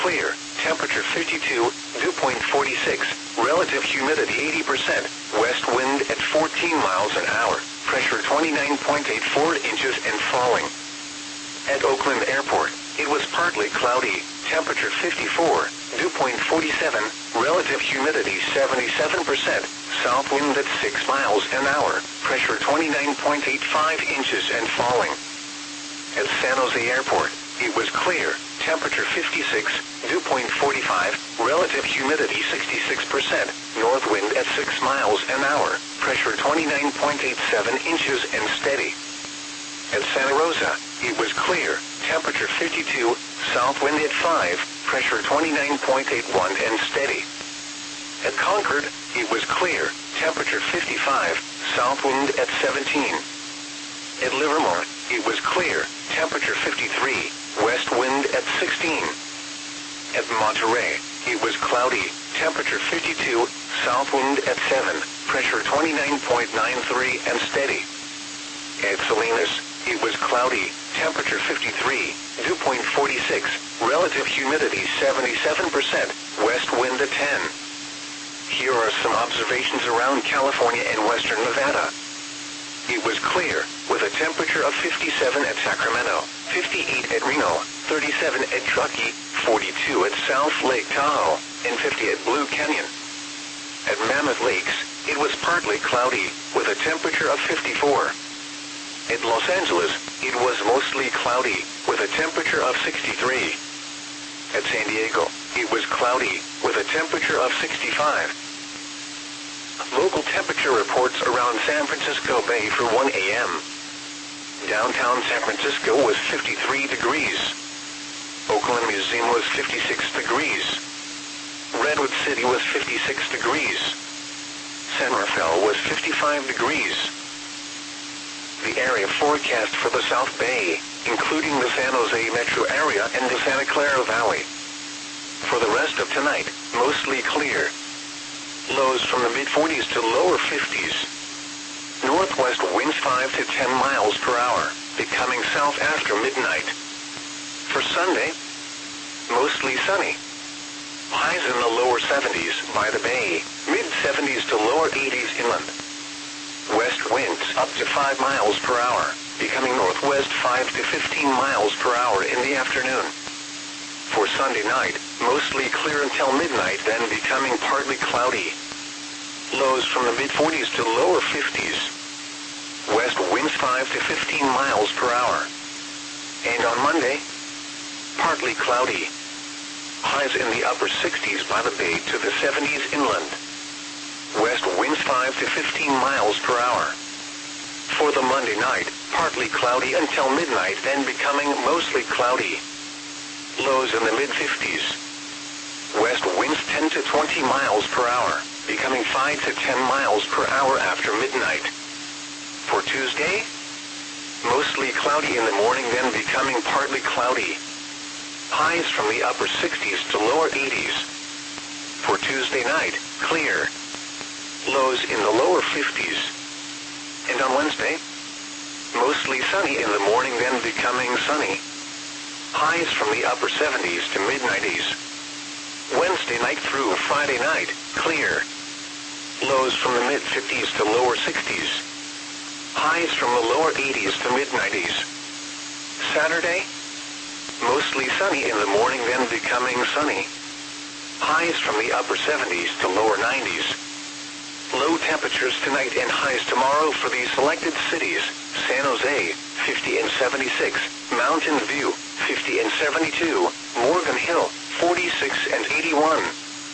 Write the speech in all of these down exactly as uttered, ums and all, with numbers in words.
clear, temperature fifty-two, dew point forty-six, relative humidity eighty percent, west wind at fourteen miles an hour, pressure twenty-nine point eight four inches and falling. At Oakland Airport, it was partly cloudy, temperature fifty-four, dew point forty-seven, relative humidity seventy-seven percent, south wind at six miles an hour, pressure twenty-nine point eight five inches and falling. At San Jose Airport, it was clear, temperature fifty-six, dew point forty-five, relative humidity sixty-six percent, north wind at six miles an hour, pressure twenty-nine point eight seven inches and steady. At Santa Rosa, it was clear, temperature fifty-two, south wind at five, pressure twenty-nine point eight one and steady. At Concord, it was clear, temperature fifty-five, south wind at seventeen. At Livermore, it was clear, temperature fifty-three, west wind at sixteen. At Monterey, it was cloudy, temperature fifty-two, south wind at seven, pressure twenty-nine point nine three and steady. At Salinas, it was cloudy, temperature fifty-three, dew point forty-six, relative humidity seventy-seven percent, west wind at ten. Here are some observations around California and western Nevada. It was clear, with a temperature of fifty-seven at Sacramento, fifty-eight at Reno, thirty-seven at Truckee, forty-two at South Lake Tahoe, and fifty at Blue Canyon. At Mammoth Lakes, it was partly cloudy, with a temperature of fifty-four. At Los Angeles, it was mostly cloudy, with a temperature of sixty-three. At San Diego, it was cloudy, with a temperature of sixty-five. Local temperature reports around San Francisco Bay for one A M Downtown San Francisco was fifty-three degrees. Oakland Museum was fifty-six degrees. Redwood City was fifty-six degrees. San Rafael was fifty-five degrees. The area forecast for the South Bay, including the San Jose metro area and the Santa Clara Valley. For the rest of tonight, mostly clear. Lows from the mid forties to lower fifties. Northwest winds five to ten miles per hour, becoming south after midnight. For Sunday, mostly sunny. Highs in the lower seventies by the bay, mid seventies to lower eighties inland. West winds up to five miles per hour, becoming northwest five to fifteen miles per hour in the afternoon. For Sunday night, mostly clear until midnight, then becoming partly cloudy. Lows from the mid forties to lower fifties. West winds five to fifteen miles per hour. And on Monday, partly cloudy. Highs in the upper sixties by the bay to the seventies inland. West winds five to fifteen miles per hour. For the Monday night, partly cloudy until midnight, then becoming mostly cloudy. Lows in the mid fifties. West winds ten to twenty miles per hour, becoming five to ten miles per hour after midnight. For Tuesday, mostly cloudy in the morning, then becoming partly cloudy. Highs from the upper sixties to lower eighties. For Tuesday night, clear. Lows in the lower fifties. And on Wednesday, mostly sunny in the morning, then becoming sunny. Highs from the upper seventies to mid nineties. Wednesday night through Friday night, clear. Lows from the mid fifties to lower sixties. Highs from the lower eighties to mid nineties. Saturday, mostly sunny in the morning, then becoming sunny. Highs from the upper seventies to lower nineties. Low temperatures tonight and highs tomorrow for these selected cities: San Jose, fifty and seventy-six, Mountain View, fifty and seventy-two, Morgan Hill, forty-six and eighty-one.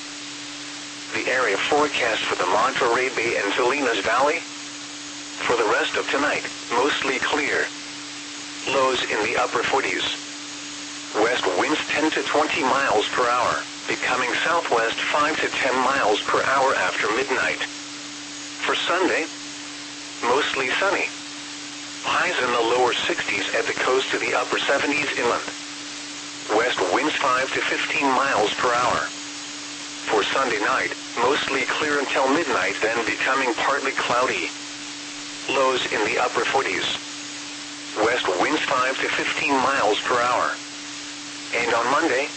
The area forecast for the Monterey Bay and Salinas Valley. For the rest of tonight, mostly clear. Lows in the upper forties. West winds ten to twenty miles per hour, becoming southwest five to ten miles per hour after midnight. For Sunday, mostly sunny. Highs in the lower sixties at the coast to the upper seventies inland. West winds five to fifteen miles per hour. For Sunday night, mostly clear until midnight, then becoming partly cloudy. Lows in the upper forties. West winds five to fifteen miles per hour. And on Monday,